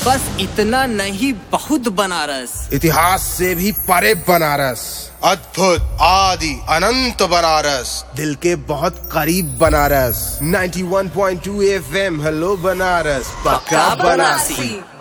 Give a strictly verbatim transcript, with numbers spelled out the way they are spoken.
बस इतना नहीं, बहुत बनारस। इतिहास से भी परे बनारस, अद्भुत आदि अनंत बनारस, दिल के बहुत करीब बनारस। नाइंटी वन point two F M, hello Banaras, पक्का बनारसी।